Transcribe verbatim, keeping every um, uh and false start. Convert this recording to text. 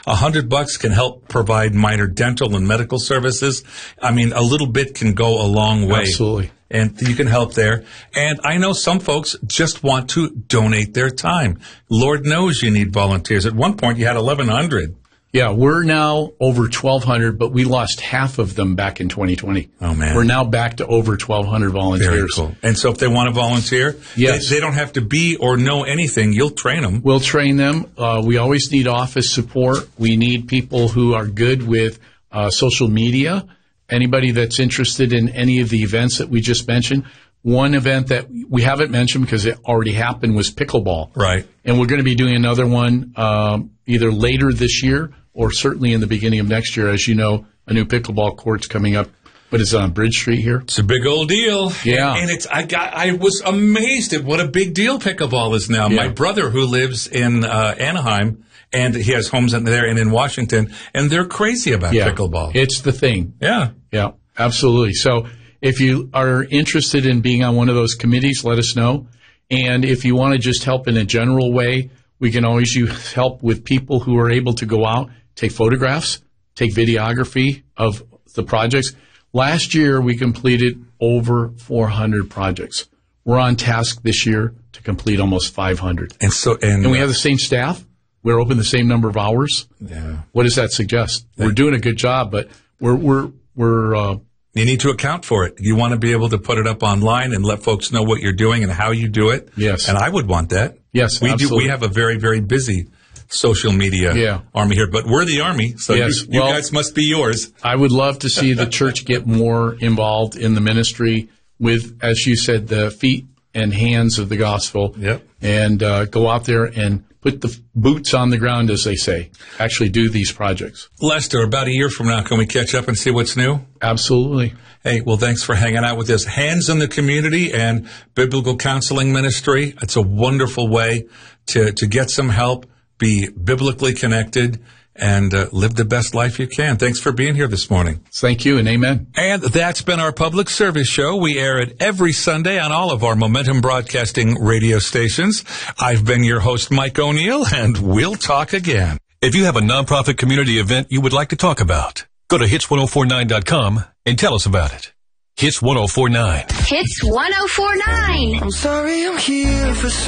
A hundred bucks can help provide minor dental and medical services. I mean, a little bit can go a long way. Absolutely. And you can help there. And I know some folks just want to donate their time. Lord knows you need volunteers. At one point, you had eleven hundred. Yeah, we're now over twelve hundred, but we lost half of them back in twenty twenty. Oh, man. We're now back to over twelve hundred volunteers. Very cool. And so if they want to volunteer, yes. they, they don't have to be or know anything. You'll train them. We'll train them. Uh, we always need office support. We need people who are good with uh, social media. Anybody that's interested in any of the events that we just mentioned. One event that we haven't mentioned because it already happened was pickleball. Right. And we're going to be doing another one um, either later this year or certainly in the beginning of next year. As you know, a new pickleball court's coming up. What is it, on Bridge Street here? It's a big old deal. Yeah. And, and it's I got I was amazed at what a big deal pickleball is now. Yeah. My brother, who lives in uh, Anaheim, and he has homes in there and in Washington, and they're crazy about yeah. pickleball. It's the thing. Yeah. Yeah, absolutely. So if you are interested in being on one of those committees, let us know. And if you want to just help in a general way, we can always use help with people who are able to go out, take photographs, take videography of the projects. Last year, we completed over four hundred projects. We're on task this year to complete almost five hundred. And so, and, and we have the same staff. We're open the same number of hours. Yeah. What does that suggest? That, we're doing a good job, but we're we're we're. Uh, you need to account for it. You want to be able to put it up online and let folks know what you're doing and how you do it. Yes. And I would want that. Yes, we absolutely. do. We have a very very busy social media yeah. army here, but we're the army, so yes. you, you well, guys must be yours. I would love to see the church get more involved in the ministry with, as you said, the feet and hands of the gospel. Yep. And uh, go out there and put the boots on the ground, as they say. Actually do these projects. Lester, about a year from now, can we catch up and see what's new? Absolutely. Hey, well, thanks for hanging out with us. Hands in the Community and Biblical Counseling Ministry. It's a wonderful way to, to get some help, be biblically connected, and uh, live the best life you can. Thanks for being here this morning. Thank you, and amen. And that's been our public service show. We air it every Sunday on all of our Momentum Broadcasting radio stations. I've been your host, Mike O'Neill, and we'll talk again. If you have a nonprofit community event you would like to talk about, go to hits ten forty-nine dot com and tell us about it. Hits ten forty-nine. Hits ten forty-nine. I'm sorry I'm here for